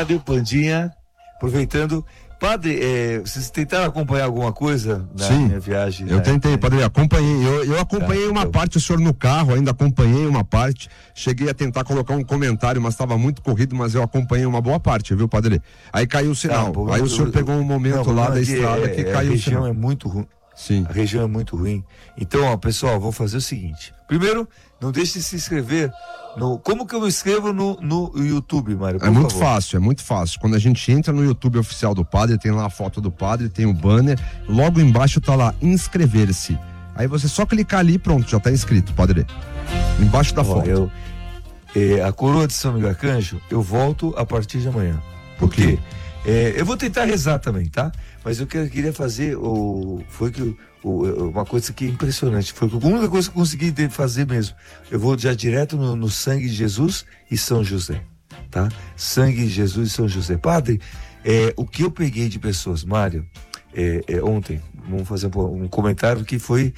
Rádio Pandinha, aproveitando. Padre, vocês tentaram acompanhar alguma coisa na minha viagem? Eu tentei, padre, acompanhei. Eu acompanhei uma parte, o senhor no carro, ainda acompanhei uma parte. Cheguei a tentar colocar um comentário, mas estava muito corrido, mas eu acompanhei uma boa parte, viu, padre? Aí caiu o sinal. Aí o senhor pegou um momento lá da estrada que caiu o sinal. A região é muito ruim. Sim. A região é muito ruim. Então, ó, pessoal, vou fazer o seguinte. Primeiro, não deixe de se inscrever no... Como que eu me inscrevo no YouTube, Mário? É muito fácil, é muito fácil. Quando a gente entra no YouTube oficial do padre, tem lá a foto do padre, tem o banner, logo embaixo tá lá, inscrever-se. Aí você só clicar ali e pronto, já tá inscrito, padre. Embaixo da foto. A coroa de São Miguel Arcanjo, eu volto a partir de amanhã. Por quê? Eu vou tentar rezar também, tá? Mas eu queria fazer uma coisa que é impressionante. Foi a única coisa que eu consegui fazer mesmo. Eu vou já direto no sangue de Jesus e São José, tá? Sangue de Jesus e São José. Padre, o que eu peguei de pessoas, Mário, ontem, vamos fazer um comentário que foi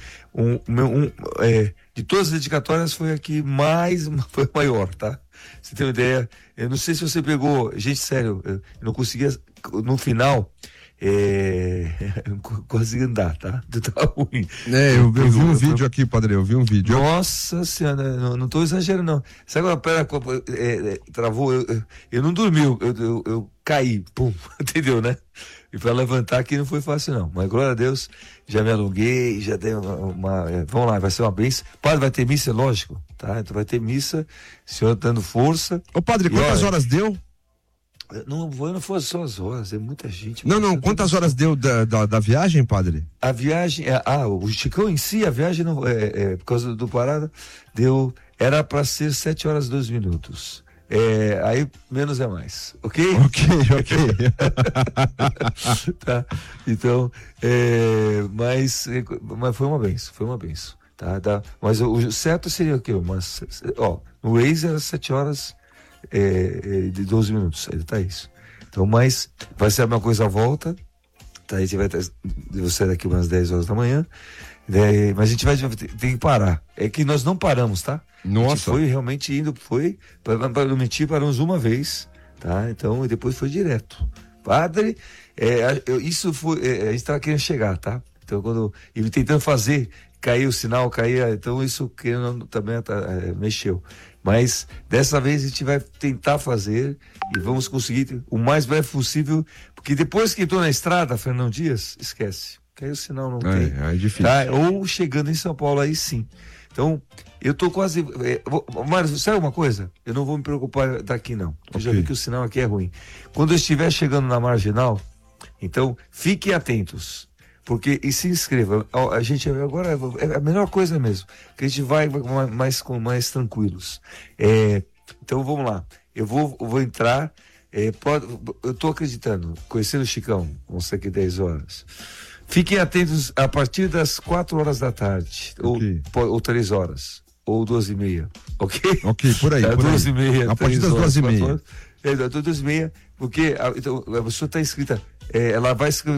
de todas as dedicatórias foi a que foi maior, tá? Você tem uma ideia? Eu não sei se você pegou, gente, sério, eu não conseguia, no final, quase andar, tá? Tá ruim. Eu vi um vídeo aqui, padre, eu vi um vídeo. Nossa senhora, não tô exagerando, não. Sabe quando a perna travou? Eu não dormi, eu caí, pum, entendeu, né? E para levantar aqui não foi fácil, não. Mas glória a Deus, já me alonguei, já dei vamos lá, vai ser uma bênção. Padre, vai ter missa, lógico, tá? Então vai ter missa, o senhor dando força. Ô padre, quantas horas deu? Não foi só as horas, é muita gente. Não, quantas horas deu da viagem, padre? A viagem, o Chicão em si, a viagem, não, por causa do parada, era para ser 7 horas e 2 minutos. Aí menos é mais, ok? Ok. Tá, então, mas foi uma benção, tá? Mas o certo seria o quê? No Waze era 7 horas de 12 minutos, aí tá isso. Então, mas vai ser a mesma coisa à volta, tá? A gente vai sair daqui umas 10 horas da manhã, mas a gente vai ter que parar. É que nós não paramos, tá? Nossa. A gente foi realmente para não mentir, paramos uma vez, tá? Então, e depois foi direto. Padre, isso foi, a gente tava querendo chegar, tá? Então, quando ele tentando fazer, caiu o sinal, então isso também mexeu. Mas dessa vez a gente vai tentar fazer e vamos conseguir o mais breve possível, porque depois que entrou na estrada, Fernão Dias, esquece. Caiu o sinal, não tem. É difícil. Tá? Ou chegando em São Paulo, aí sim. Então, eu tô quase... Mário, sabe uma coisa? Eu não vou me preocupar daqui, não. Eu já vi que o sinal aqui é ruim. Quando eu estiver chegando na Marginal, então, fiquem atentos. E se inscreva. A gente agora é a melhor coisa mesmo. Que a gente vai mais tranquilos. Então, vamos lá. Eu vou entrar... eu tô acreditando. Conhecendo o Chicão, vão ser aqui 10 horas. Fiquem atentos a partir das 4 horas da tarde, okay. ou 3 horas, ou 2h30, ok? Ok, por aí. 2h30. A partir das 2h30. 2h30, porque a pessoa está inscrita, ela vai escrever